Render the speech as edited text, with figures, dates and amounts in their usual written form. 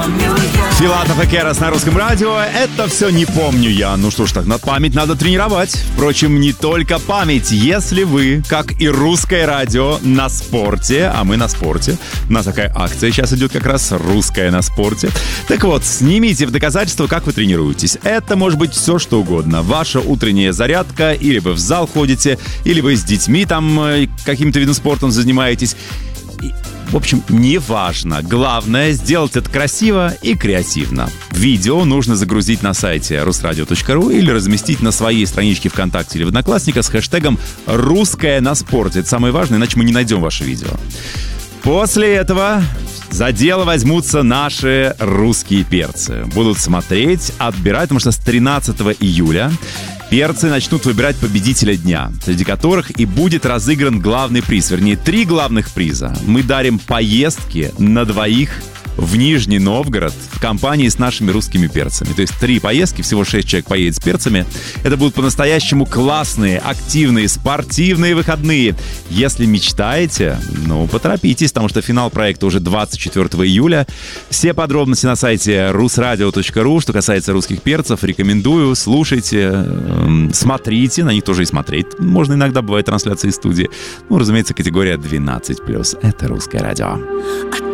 Филатов и Керас на Русском радио. Это все не помню я. Ну что ж, так на память надо тренировать. Впрочем, не только память. Если вы, как и Русское радио, на спорте, а мы на спорте, у нас такая акция сейчас идет как раз «Русская на спорте». Так вот, снимите в доказательство, как вы тренируетесь. Это может быть все, что угодно. Ваша утренняя зарядка, или вы в зал ходите, или вы с детьми там каким-то видом спорта занимаетесь. В общем, неважно. Главное, сделать это красиво и креативно. Видео нужно загрузить на сайте rusradio.ru или разместить на своей страничке ВКонтакте или в Одноклассниках с хэштегом «Русское на спорте». Это самое важное, иначе мы не найдем ваше видео. После этого за дело возьмутся наши русские перцы. Будут смотреть, отбирать, потому что с 13 июля перцы начнут выбирать победителя дня, среди которых и будет разыгран главный приз. Вернее, 3 главных приза. Мы дарим поездки на 2 в Нижний Новгород в компании с нашими русскими перцами. То есть 3 поездки, всего 6 человек поедет с перцами. Это будут по-настоящему классные, активные, спортивные выходные. Если мечтаете, ну, поторопитесь, потому что финал проекта уже 24 июля. Все подробности на сайте rusradio.ru. Что касается русских перцев, рекомендую, слушайте, смотрите, на них тоже и смотреть. Можно иногда, бывает трансляции из студии. Ну, разумеется, категория 12+. Это Русское радио.